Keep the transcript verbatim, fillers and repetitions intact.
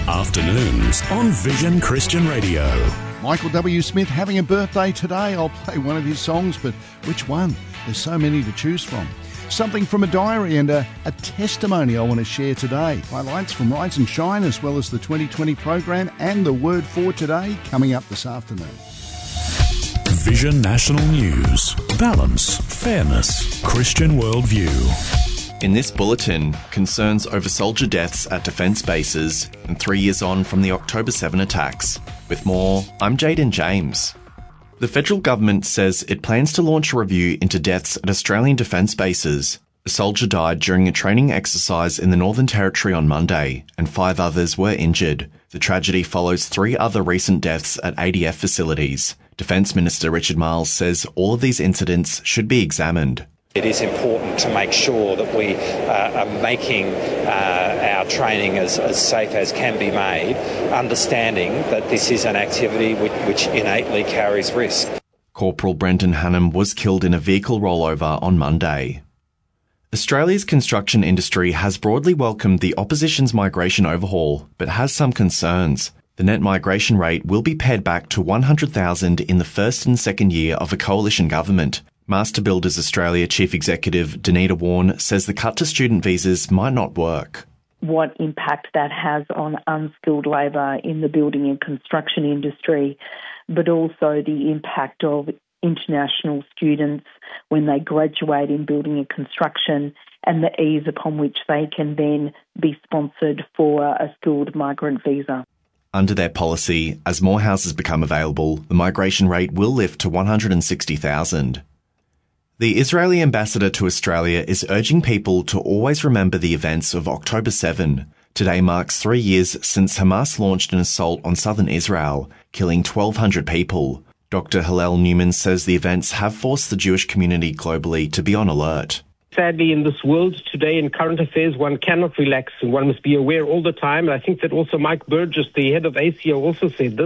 Afternoons on Vision Christian Radio. Michael W. Smith having a birthday today. I'll play one of his songs, but which one? There's so many to choose from. Something from a diary and a, a testimony I want to share today. Highlights from Rise and Shine, as well as the twenty twenty program and the word for today coming up this afternoon. Vision National News. Balance, fairness, Christian worldview. In this bulletin, concerns over soldier deaths at defence bases and three years on from the October seventh attacks. With more, I'm Jaden James. The federal government says it plans to launch a review into deaths at Australian defence bases. A soldier died during a training exercise in the Northern Territory on Monday, and five others were injured. The tragedy follows three other recent deaths at A D F facilities. Defence Minister Richard Marles says all of these incidents should be examined. It is important to make sure that we uh, are making uh, our training as, as safe as can be made, understanding that this is an activity which, which innately carries risk. Corporal Brendan Hannam was killed in a vehicle rollover on Monday. Australia's construction industry has broadly welcomed the opposition's migration overhaul, but has some concerns. The net migration rate will be pared back to one hundred thousand in the first and second year of a coalition government. Master Builders Australia Chief Executive Danita Warren says the cut to student visas might not work. What impact that has on unskilled labour in the building and construction industry, but also the impact of international students when they graduate in building and construction and the ease upon which they can then be sponsored for a skilled migrant visa. Under their policy, as more houses become available, the migration rate will lift to one hundred sixty thousand. The Israeli ambassador to Australia is urging people to always remember the events of October seventh. Today marks three years since Hamas launched an assault on southern Israel, killing twelve hundred people. Doctor Hillel Newman says the events have forced the Jewish community globally to be on alert. Sadly, in this world today, in current affairs, one cannot relax and one must be aware all the time. And I think that also Mike Burgess, the head of A C O, also said this.